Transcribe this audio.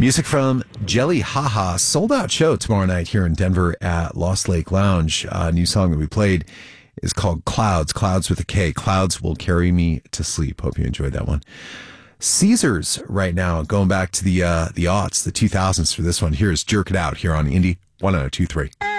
Music from Jelly Haha, sold out show tomorrow night here in Denver at Lost Lake Lounge. A new song that we played is called Clouds, Clouds with a K. Clouds Will Carry Me to Sleep. Hope you enjoyed that one. Caesars right now, going back to the aughts, the 2000s for this one. Here's Jerk It Out here on Indie 1023.